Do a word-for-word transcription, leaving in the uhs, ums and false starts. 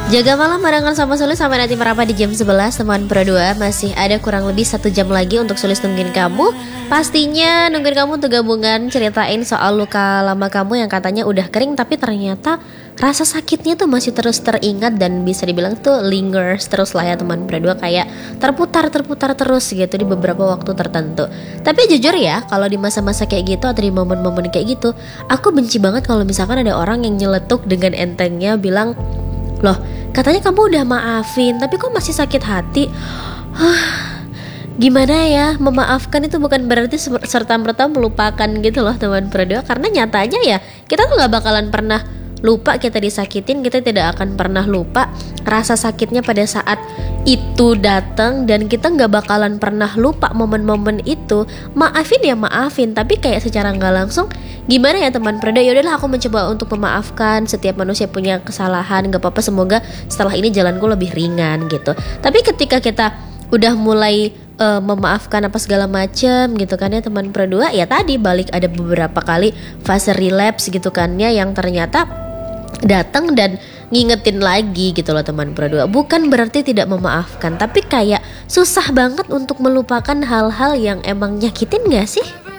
Jaga malam barengan sama Sulis sampai nanti merapat di jam sebelas teman Pro dua. Masih ada kurang lebih satu jam lagi untuk Sulis nungguin kamu. Pastinya nungguin kamu untuk gabungan ceritain soal luka lama kamu yang katanya udah kering, tapi ternyata rasa sakitnya tuh masih terus teringat dan bisa dibilang tuh lingers terus lah ya teman Pro dua. Kayak terputar-terputar terus gitu di beberapa waktu tertentu. Tapi jujur ya, kalau di masa-masa kayak gitu atau di momen-momen kayak gitu, aku benci banget kalau misalkan ada orang yang nyeletuk dengan entengnya bilang, loh katanya kamu udah maafin tapi kok masih sakit hati. Huh, gimana ya, memaafkan itu bukan berarti serta-merta melupakan gitu loh teman Pro dua. Karena nyatanya ya kita tuh gak bakalan pernah lupa kita disakitin. Kita tidak akan pernah lupa rasa sakitnya pada saat itu datang, dan kita gak bakalan pernah lupa momen-momen itu. Maafin ya maafin, tapi kayak secara gak langsung gimana ya teman Pro dua. Yaudahlah aku mencoba untuk memaafkan. Setiap manusia punya kesalahan, gak apa-apa, semoga setelah ini jalanku lebih ringan gitu. Tapi ketika kita udah mulai uh, memaafkan apa segala macem gitu kan ya teman Pro dua, ya tadi balik ada beberapa kali fase relapse gitu kan ya, yang ternyata datang dan ngingetin lagi gitu loh teman Pro dua. Bukan berarti tidak memaafkan, tapi kayak susah banget untuk melupakan hal-hal yang emang nyakitin gak sih?